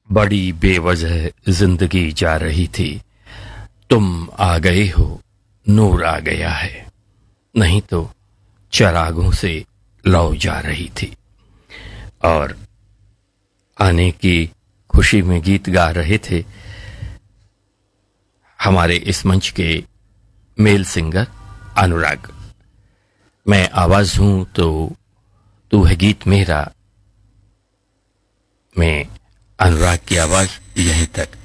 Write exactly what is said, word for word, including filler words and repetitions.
बड़ी बेवजह जिंदगी जा रही थी, तुम आ गए हो, नूर आ गया है, नहीं तो चरागों से लौ जा रही थी। और आने की खुशी में गीत गा रहे थे हमारे इस मंच के मेल सिंगर अनुराग। मैं आवाज हूं तो तू है गीत मेरा, मैं अनुराग की आवाज यहीं तक